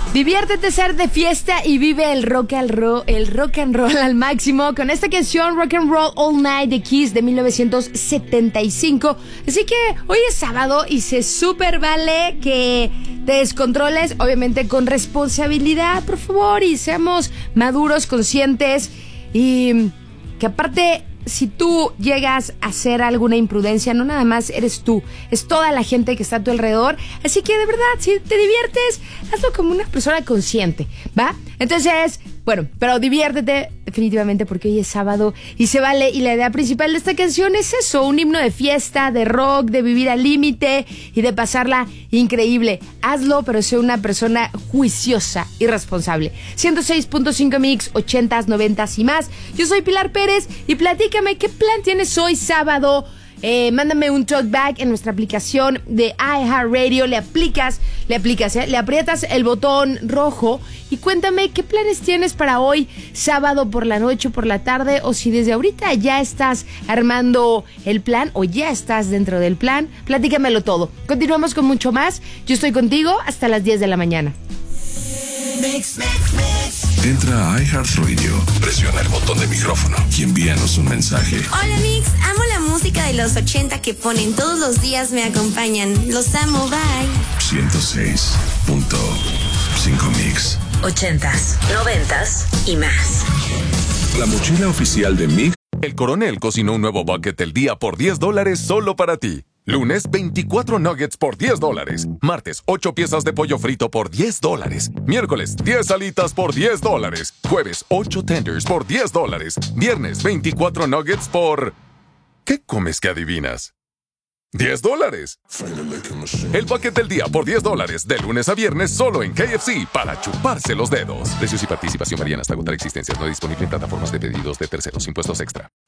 Diviértete, ser de fiesta y vive el rock and roll al máximo con esta canción Rock and Roll All Night de Kiss de 1975. Así que hoy es sábado y se súper vale que te descontroles, obviamente con responsabilidad, por favor, y seamos maduros, conscientes y que aparte, si tú llegas a hacer alguna imprudencia, no nada más eres tú, es toda la gente que está a tu alrededor. Así que de verdad, si te diviertes, hazlo como una persona consciente, ¿va? Entonces, bueno, pero diviértete definitivamente porque hoy es sábado y se vale. Y la idea principal de esta canción es eso, un himno de fiesta, de rock, de vivir al límite y de pasarla increíble. Hazlo, pero sé una persona juiciosa y responsable. 106.5 Mix, 80s, 90s y más. Yo soy Pilar Pérez y platícame qué plan tienes hoy sábado. Mándame un talkback en nuestra aplicación de iHeartRadio. Le aprietas el botón rojo y cuéntame qué planes tienes para hoy, sábado por la noche, por la tarde, o si desde ahorita ya estás armando el plan o ya estás dentro del plan. Platícamelo todo. Continuamos con mucho más. Yo estoy contigo hasta las 10 de la mañana. Entra a iHeartRadio, presiona el botón de micrófono y envíanos un mensaje. Hola Mix, amo la música de los 80 que ponen todos los días, me acompañan. Los amo, bye. 106.5 Mix. 80s, 90s y más. La mochila oficial de Mix. El Coronel cocinó un nuevo bucket del día por $10 solo para ti. Lunes, 24 nuggets por $10. Martes, 8 piezas de pollo frito por $10. Miércoles, 10 alitas por $10. Jueves, 8 tenders por $10. Viernes, 24 nuggets por... ¿Qué comes que adivinas? $10. El bucket del día por $10, de lunes a viernes solo en KFC para chuparse los dedos. Precios y participación varían hasta agotar existencias. No disponible en plataformas de pedidos de terceros. Impuestos extra.